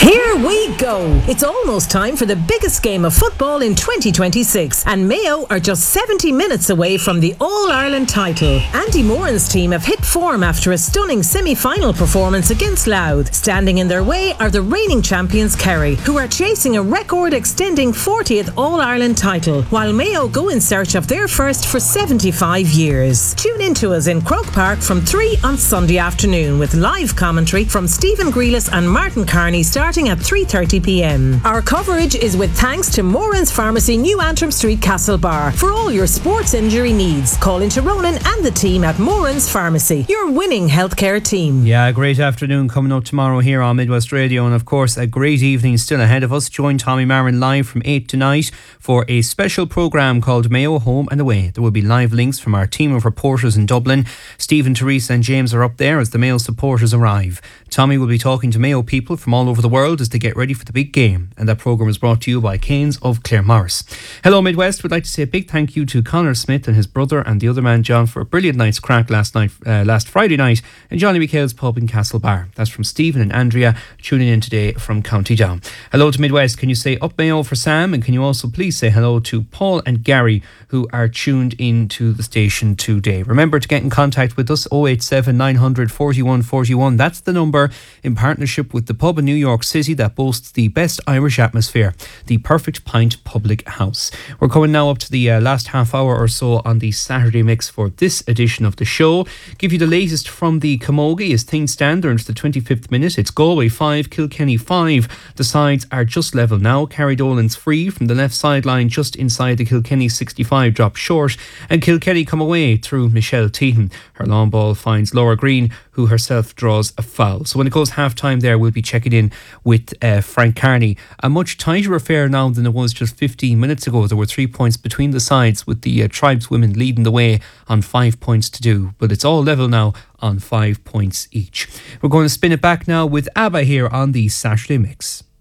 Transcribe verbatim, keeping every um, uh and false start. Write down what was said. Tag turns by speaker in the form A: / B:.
A: Here we go! It's almost time for the biggest game of football in twenty twenty-six, and Mayo are just seventy minutes away from the All-Ireland title. Andy Moran's team have hit form after a stunning semi-final performance against Louth. Standing in their way are the reigning champions Kerry, who are chasing a record-extending fortieth All-Ireland title, while Mayo go in search of their first for seventy-five years. Tune in to us in Croke Park from three on Sunday afternoon with live commentary from Stephen Grealis and Martin Carney starting at three thirty p m. Our coverage is with thanks to Moran's Pharmacy, New Antrim Street, Castlebar. For all your sports injury needs, call into Ronan and the team at Moran's Pharmacy, your winning healthcare team.
B: Yeah, a great afternoon coming up tomorrow here on Midwest Radio, and of course a great evening still ahead of us. Join Tommy Marin live from eight tonight for a special programme called Mayo Home and Away. There will be live links from our team of reporters in Dublin. Stephen, Teresa and James are up there as the Mayo supporters arrive. Tommy will be talking to Mayo people from all over the world as they get ready for the big game, and that programme is brought to you by Canes of Claremorris. Hello Midwest, we'd like to say a big thank you to Conor Smith and his brother and the other man John for a brilliant night's crack last night, uh, last Friday night in Johnny McHale's pub in Castlebar. That's from Stephen and Andrea tuning in today from County Down. Hello to Midwest, can you say up Mayo for Sam, and can you also please say hello to Paul and Gary who are tuned in to the station today. Remember to get in contact with us, oh eight seven nine hundred forty-one forty-one. That's the number, in partnership with the pub in New York City that boasts the best Irish atmosphere, the Perfect Pint Public House. We're coming now up to the uh, last half hour or so on the Saturday mix for this edition of the show. Give you the latest from the Camogie as things stand. They're into the twenty-fifth minute. It's Galway five, Kilkenny five. The sides are just level now. Carridolan's free from the left sideline just inside the Kilkenny sixty-five, drop short, and Kilkenny come away through Michelle Teaton. Her long ball finds Laura Green, who herself draws a foul. So when it goes half time there, we'll be checking in with uh, Frank Carney. A much tighter affair now than it was just fifteen minutes ago. There were three points between the sides, with the uh, tribeswomen leading the way on five points to do, but it's all level now on five points each. We're going to spin it back now with ABBA here on the Saturday Mix.